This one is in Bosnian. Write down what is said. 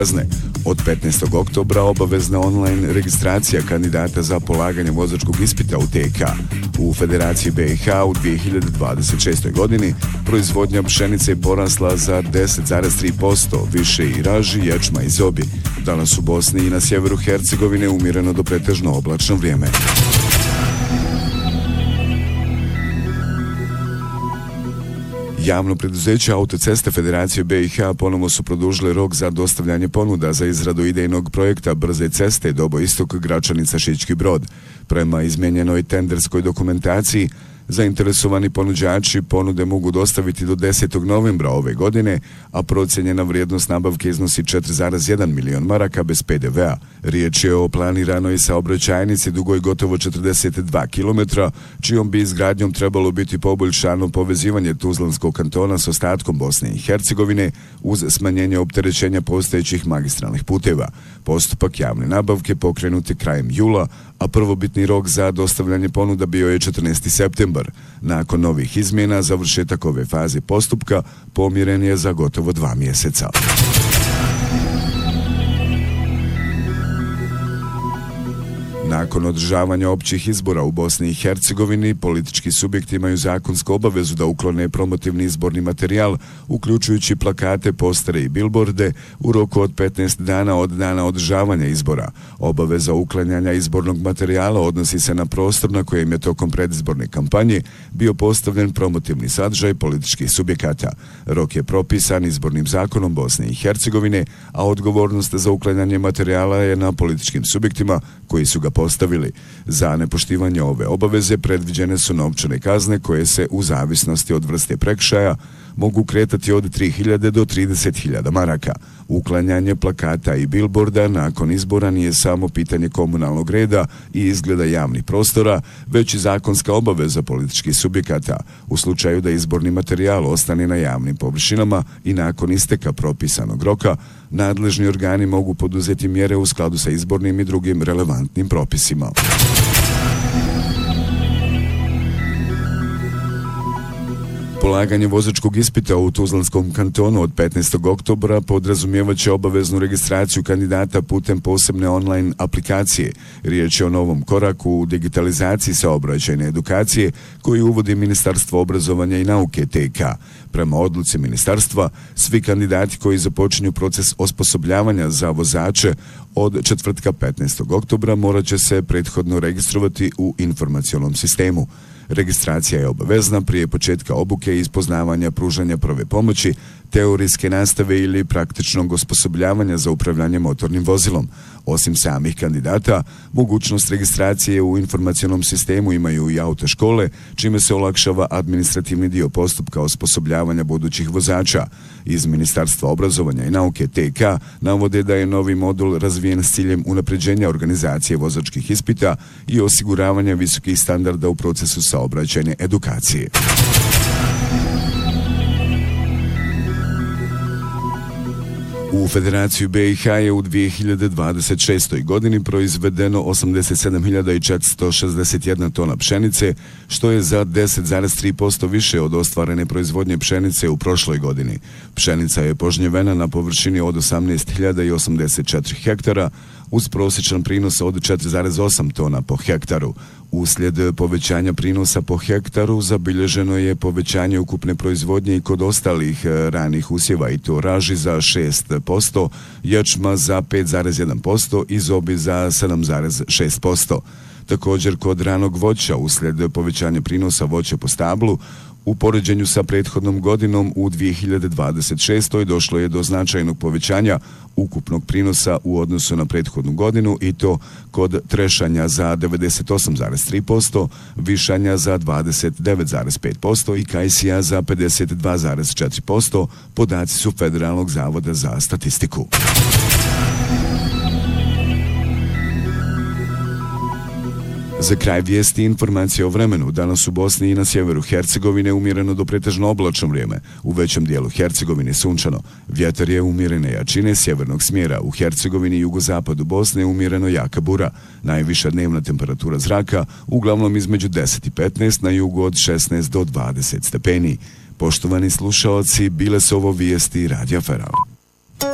Od 15. oktobra obavezna online registracija kandidata za polaganje vozačkog ispita u TK. U Federaciji BiH u 2026. godini proizvodnja pšenice je porasla za 10,3%, više i raži, ječma i zobi. Danas u Bosni i na sjeveru Hercegovine umjereno do pretežno oblačno vrijeme. Javno preduzeće Autoceste Federacije BiH ponovo su produžile rok za dostavljanje ponuda za izradu idejnog projekta brze ceste Dobo Istok Gračanica Šički Brod. Prema izmijenjenoj tenderskoj dokumentaciji, zainteresovani ponuđači ponude mogu dostaviti do 10. novembra ove godine, a procijenjena vrijednost nabavke iznosi 4,1 milion maraka bez PDV-a. Riječ je o planiranoj saobraćajnici dugoj gotovo 42 km, čijom bi izgradnjom trebalo biti poboljšano povezivanje Tuzlanskog kantona s ostatkom Bosne i Hercegovine uz smanjenje opterećenja postojećih magistralnih puteva. Postupak javne nabavke pokrenut je krajem jula, a prvobitni rok za dostavljanje ponuda bio je 14. septembar. Nakon novih izmjena, završetak ove faze postupka pomjeren je za gotovo 2 mjeseca. Nakon održavanja općih izbora u Bosni i Hercegovini, politički subjekti imaju zakonsku obavezu da uklone promotivni izborni materijal, uključujući plakate, postere i bilborde, u roku od 15 dana od dana održavanja izbora. Obaveza uklanjanja izbornog materijala odnosi se na prostor na kojem je tokom predizborne kampanje bio postavljen promotivni sadržaj političkih subjekata. Rok je propisan izbornim zakonom Bosne i Hercegovine, a odgovornost za uklanjanje materijala je na političkim subjektima koji su ga postavili. Za nepoštivanje ove obaveze predviđene su novčane kazne koje se u zavisnosti od vrste prekršaja mogu kretati od 3.000 do 30.000 maraka. Uklanjanje plakata i bilborda nakon izbora nije samo pitanje komunalnog reda i izgleda javnih prostora, već i zakonska obaveza političkih subjekata. U slučaju da izborni materijal ostane na javnim površinama i nakon isteka propisanog roka, nadležni organi mogu poduzeti mjere u skladu sa izbornim i drugim relevantnim propisima. Polaganje vozačkog ispita u Tuzlanskom kantonu od 15. oktobra podrazumijevaće obaveznu registraciju kandidata putem posebne online aplikacije. Riječ je o novom koraku u digitalizaciji saobraćajne edukacije koji uvodi Ministarstvo obrazovanja i nauke TK. Prema odluci ministarstva, svi kandidati koji započinju proces osposobljavanja za vozače od četvrtka 15. oktobra morat će se prethodno registrovati u informacionom sistemu. Registracija je obavezna prije početka obuke iz poznavanja pružanja prve pomoći, teorijske nastave ili praktičnog osposobljavanja za upravljanje motornim vozilom. Osim samih kandidata, mogućnost registracije u informacionom sistemu imaju i autoškole, čime se olakšava administrativni dio postupka osposobljavanja budućih vozača. Iz Ministarstva obrazovanja i nauke TK navode da je novi modul razvijen s ciljem unapređenja organizacije vozačkih ispita i osiguravanja visokih standarda u procesu saobraćajne edukacije. U Federaciju BiH je u 2026. godini proizvedeno 87.461 tona pšenice, što je za 10,3% više od ostvarene proizvodnje pšenice u prošloj godini. Pšenica je požnjevena na površini od 18.084 hektara, uz prosječan prinos od 4,8 tona po hektaru. Uslijed povećanja prinosa po hektaru zabilježeno je povećanje ukupne proizvodnje i kod ostalih ranih usjeva, i to raži za 6%, ječma za 5,1% i zobi za 7,6%. Također kod ranog voća uslijed povećanja prinosa voća po stablu u poređenju sa prethodnom godinom u 2026. došlo je do značajnog povećanja ukupnog prinosa u odnosu na prethodnu godinu, i to kod trešanja za 98,3%, višanja za 29,5% i kajsija za 52,4%, podaci su Federalnog zavoda za statistiku. Za kraj vijesti informacije o vremenu. Danas u Bosni i na sjeveru Hercegovine umjereno do pretežno oblačno vrijeme. U većem dijelu Hercegovine sunčano. Vjetar je umjerene jačine sjevernog smjera. U Hercegovini i jugozapadu Bosne umjereno jaka bura. Najviša dnevna temperatura zraka uglavnom između 10 i 15, na jugu od 16 do 20 stepeni. Poštovani slušaoci, bile su ovo vijesti Radija Feral.